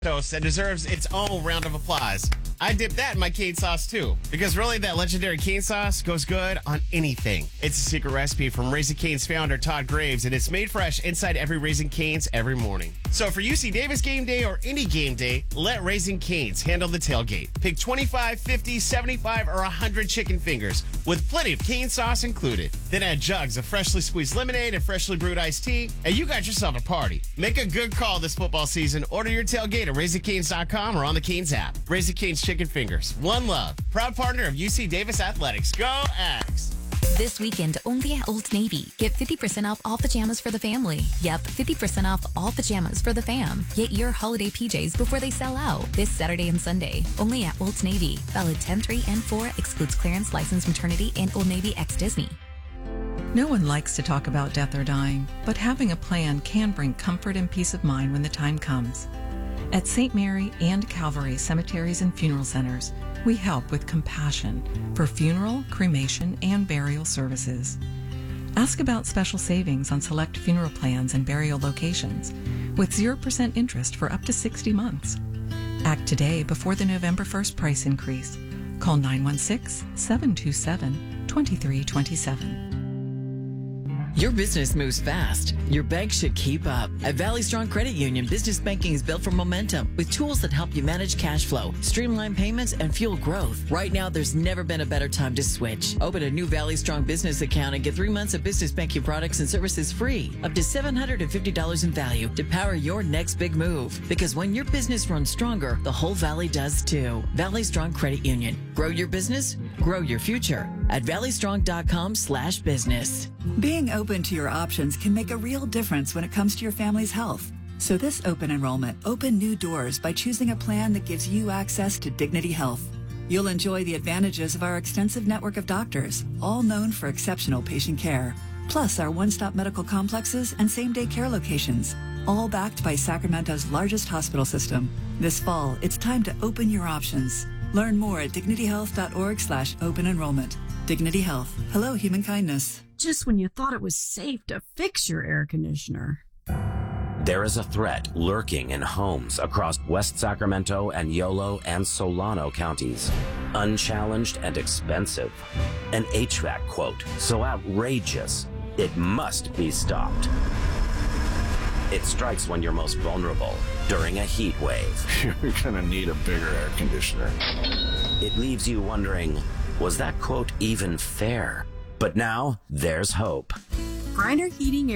toast that deserves its own round of applause. I dip that in my cane sauce too, because really that legendary cane sauce goes good on anything. It's a secret recipe from Raising Cane's founder Todd Graves, and it's made fresh inside every Raising Cane's every morning. So for UC Davis game day or any game day, let Raising Cane's handle the tailgate. Pick 25, 50, 75, or 100 chicken fingers with plenty of cane sauce included. Then add jugs of freshly squeezed lemonade and freshly brewed iced tea, and you got yourself a party. Make a good call this football season. Order your tailgate at RaisingCanes.com or on the Canes app. Raising Cane's Chicken Fingers. One love. Proud partner of UC Davis Athletics. Go Ags! This weekend, only at Old Navy. Get 50% off all pajamas for the family. Yep, 50% off all pajamas for the fam. Get your holiday PJs before they sell out. This Saturday and Sunday, only at Old Navy. Valid 10/3 and 4. Excludes clearance, licensed maternity, and Old Navy x Disney. No one likes to talk about death or dying, but having a plan can bring comfort and peace of mind when the time comes. At St. Mary and Calvary Cemeteries and Funeral Centers, we help with compassion for funeral, cremation, and burial services. Ask about special savings on select funeral plans and burial locations with 0% interest for up to 60 months. Act today before the November 1st price increase. Call 916-727-2327. Your business moves fast. Your bank should keep up. At Valley Strong Credit Union, business banking is built for momentum with tools that help you manage cash flow, streamline payments, and fuel growth. Right now, there's never been a better time to switch. Open a new Valley Strong business account and get 3 months of business banking products and services free, up to $750 in value to power your next big move. Because when your business runs stronger, the whole Valley does too. Valley Strong Credit Union. Grow your business, grow your future at valleystrong.com/business. Being open to your options can make a real difference when it comes to your family's health. So this open enrollment opened new doors by choosing a plan that gives you access to Dignity Health. You'll enjoy the advantages of our extensive network of doctors, all known for exceptional patient care, plus our one-stop medical complexes and same-day care locations, all backed by Sacramento's largest hospital system. This fall, it's time to open your options. Learn more at dignityhealth.org/open enrollment. Dignity Health. Hello, human kindness. Just when you thought it was safe to fix your air conditioner. There is a threat lurking in homes across West Sacramento and Yolo and Solano counties. Unchallenged and expensive. An HVAC quote so outrageous, it must be stopped. It strikes when you're most vulnerable, during a heat wave. You're gonna need a bigger air conditioner. It leaves you wondering, was that quote even fair? But now, there's hope. Grindr Heating